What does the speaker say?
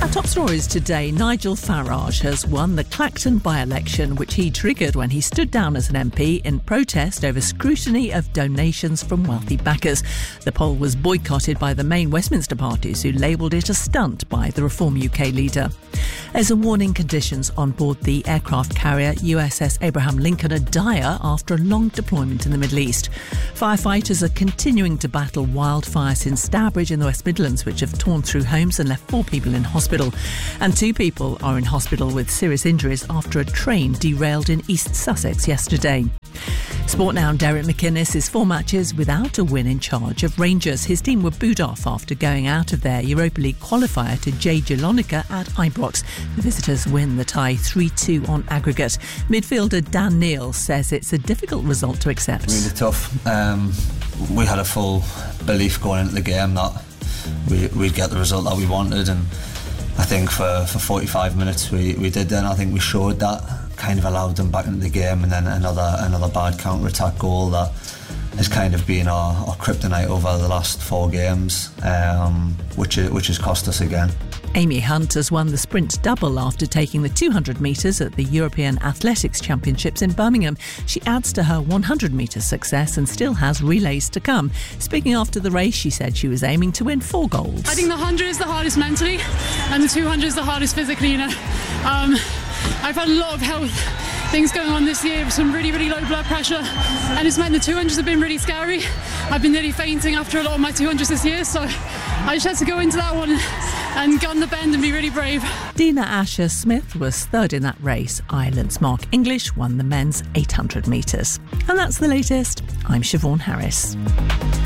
Our top stories today. Nigel Farage has won the Clacton by-election, which he triggered when he stood down as an MP in protest over scrutiny of donations from wealthy backers. The poll was boycotted by the main Westminster parties, who labelled it a stunt by the Reform UK leader. There's a warning conditions on board the aircraft carrier USS Abraham Lincoln are dire after a long deployment in the Middle East. Firefighters are continuing to battle wildfires in Stourbridge in the West Midlands, which have torn through homes and left 4 people in hospital. And 2 people are in hospital with serious injuries after a train derailed in East Sussex yesterday. Sport now. Derek McInnes is 4 matches without a win in charge of Rangers. His team were booed off after going out of their Europa League qualifier to J Jalonica at Ibrox. The visitors win the tie 3-2 on aggregate. Midfielder Dan Neil says it's a difficult result to accept. Really tough. We had a full belief going into the game that we'd get the result that we wanted, and I think for 45 minutes we did that, and I think we showed that. Kind of allowed them back into the game, and then another bad counter-attack goal that has kind of been our kryptonite over the last 4 games, which has cost us again. Amy Hunt has won the sprint double after taking the 200 metres at the European Athletics Championships in Birmingham. She adds to her 100 metre success and still has relays to come. Speaking after the race, she said she was aiming to win 4 golds. I think the 100 is the hardest mentally, and the 200 is the hardest physically. I've had a lot of health things going on this year, some really, really low blood pressure, and it's meant the 200s have been really scary. I've been nearly fainting after a lot of my 200s this year, so I just had to go into that one and gun the bend and be really brave. Dina Asher-Smith was 3rd in that race. Ireland's Mark English won the men's 800 metres. And that's the latest. I'm Siobhan Harris.